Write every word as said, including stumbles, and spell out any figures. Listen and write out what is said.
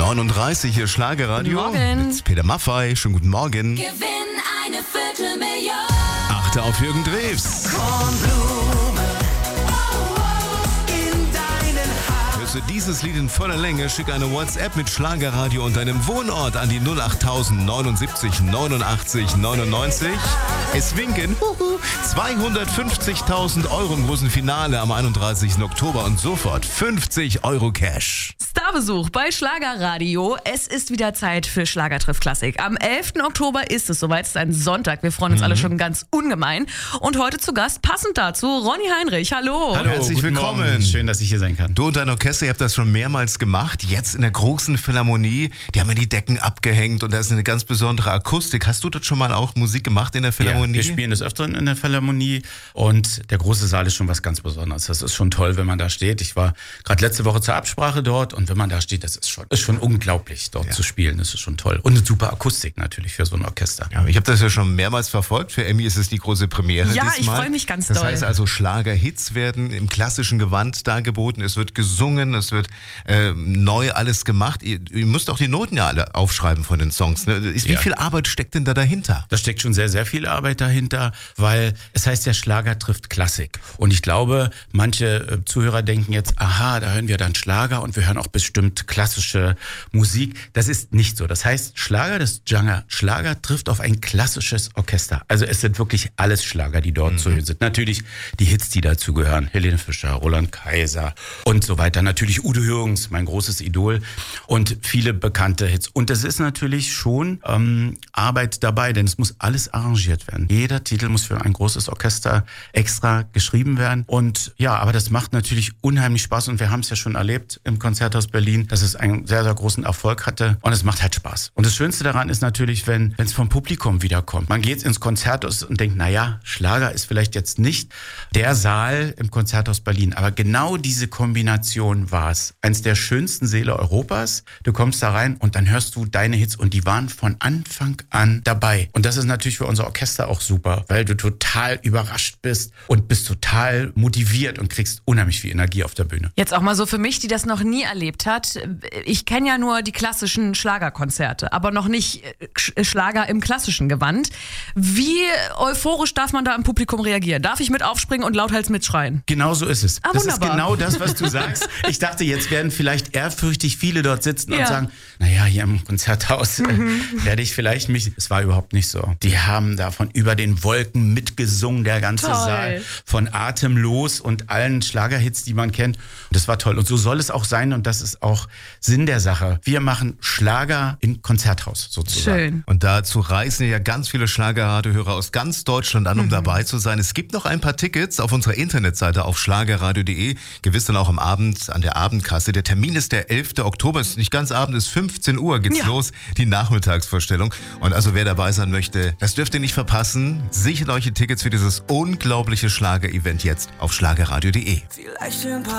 neununddreißig, hier Schlagerradio. Guten Morgen. Mit Peter Maffay. Schönen guten Morgen. Gewinn eine Viertelmillion. Achte auf Jürgen Drews. Hörst du dieses Lied in voller Länge, schick eine WhatsApp mit Schlagerradio und deinem Wohnort an die null acht null null neunundsiebzig neunundachtzig neunundneunzig. Es winken huhu, zweihundertfünfzigtausend Euro im großen Finale am einunddreißigsten Oktober und sofort fünfzig Euro Cash. Starbesuch bei Schlagerradio. Es ist wieder Zeit für Schlagertreff Klassik. Am elften Oktober ist es soweit. Es ist ein Sonntag. Wir freuen uns mhm. alle schon ganz ungemein. Und heute zu Gast, passend dazu, Ronny Heinrich. Hallo. Hallo, herzlich willkommen. Morgen. Schön, dass ich hier sein kann. Du und dein Orchester, ihr habt das schon mehrmals gemacht. Jetzt in der großen Philharmonie. Die haben ja die Decken abgehängt und da ist eine ganz besondere Akustik. Hast du dort schon mal auch Musik gemacht in der Philharmonie? Ja, wir spielen des Öfteren in der Philharmonie und der große Saal ist schon was ganz Besonderes. Das ist schon toll, wenn man da steht. Ich war gerade letzte Woche zur Absprache dort und wenn man da steht, das ist schon, ist schon unglaublich, dort ja. zu spielen. Das ist schon toll. Und eine super Akustik natürlich für so ein Orchester. Ja, ich habe das ja schon mehrmals verfolgt. Für Emmy ist es die große Premiere Ja, diesmal. ich freue mich ganz das doll. Das heißt also, Schlagerhits werden im klassischen Gewand dargeboten. Es wird gesungen, es wird äh, neu alles gemacht. Ihr, ihr müsst auch die Noten ja alle aufschreiben von den Songs. Ne? Wie Ja. viel Arbeit steckt denn da dahinter? Da steckt schon sehr, sehr viel Arbeit dahinter, weil es heißt ja, Schlager trifft Klassik. Und ich glaube, manche äh, Zuhörer denken jetzt, aha, da hören wir dann Schlager und wir hören auch bestimmt klassische Musik. Das ist nicht so. Das heißt, Schlager, das Genre Schlager trifft auf ein klassisches Orchester. Also es sind wirklich alles Schlager, die dort mhm. zu hören sind. Natürlich die Hits, die dazu gehören. Helene Fischer, Roland Kaiser und so weiter. Natürlich Udo Jürgens, mein großes Idol. Und viele bekannte Hits. Und es ist natürlich schon ähm, Arbeit dabei, denn es muss alles arrangiert werden. Jeder Titel muss für ein großes Orchester extra geschrieben werden. Und ja, aber das macht natürlich unheimlich Spaß. Und wir haben es ja schon erlebt im Konzerthaus Berlin, dass es einen sehr, sehr großen Erfolg hatte. Und es macht halt Spaß. Und das Schönste daran ist natürlich, wenn es vom Publikum wiederkommt. Man geht ins Konzerthaus und denkt, naja, Schlager ist vielleicht jetzt nicht der Saal im Konzerthaus Berlin. Aber genau diese Kombination war es. Eins der schönsten Säle Europas. Du kommst da rein und dann hörst du deine Hits. Und die waren von Anfang an dabei. Und das ist natürlich für unser Orchester auch super, weil du total überrascht bist und bist total motiviert und kriegst unheimlich viel Energie auf der Bühne. Jetzt auch mal so für mich, die das noch nie erlebt hat. Ich kenne ja nur die klassischen Schlagerkonzerte, aber noch nicht Schlager im klassischen Gewand. Wie euphorisch darf man da im Publikum reagieren? Darf ich mit aufspringen und lauthals mitschreien? Genau so ist es. Ah, das wunderbar. ist genau das, was du sagst. Ich dachte, jetzt werden vielleicht ehrfürchtig viele dort sitzen Ja. und sagen, naja, hier im Konzerthaus mhm. äh, werde ich vielleicht mich... Es war überhaupt nicht so. Die haben da von über den Wolken mitgesungen, der ganze Toll. Saal. Von Atemlos und allen Schlagerhits, die man kennt. Und das war toll. Und so soll es auch sein und das ist auch Sinn der Sache. Wir machen Schlager im Konzerthaus sozusagen. Schön. Und dazu reisen ja ganz viele Schlagerradiohörer aus ganz Deutschland an, um mhm. dabei zu sein. Es gibt noch ein paar Tickets auf unserer Internetseite auf schlagerradio punkt de. Gewiss dann auch am Abend an der Abendkasse. Der Termin ist der elften Oktober. Es ist nicht ganz Abend, es ist fünfzehn Uhr geht's Ja. los, die Nachmittagsvorstellung. Und also wer dabei sein möchte, das dürft ihr nicht verpassen. Sichert euch die Tickets für dieses unglaubliche Schlager-Event jetzt auf schlagerradio punkt de. Vielleicht ein paar